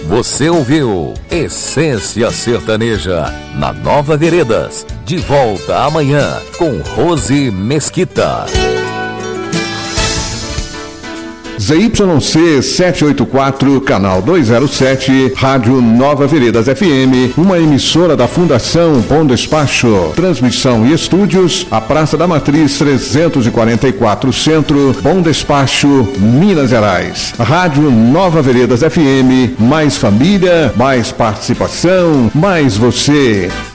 Você ouviu Essência Sertaneja na Nova Veredas. De volta amanhã com Rose Mesquita. ZYC 784, canal 207, Rádio Nova Veredas FM, uma emissora da Fundação Bom Despacho. Transmissão e estúdios, a Praça da Matriz 344 Centro, Bom Despacho, Minas Gerais. Rádio Nova Veredas FM, mais família, mais participação, mais você.